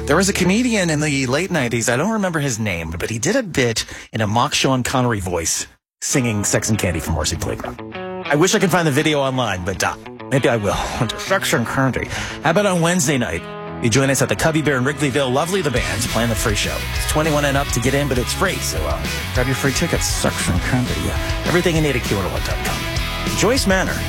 There was a comedian in the late 90s, I don't remember his name, but he did a bit in a mock Sean Connery voice singing Sex and Candy from Marcy Playground. I wish I could find the video online, but maybe I will. Sex and Candy. How about on Wednesday night? You join us at the Cubby Bear in Wrigleyville. Lovely the band's playing the free show. It's 21 and up to get in, but it's free, so grab your free tickets. Sex and Candy. Everything you need at Q101.com. Joyce Manor.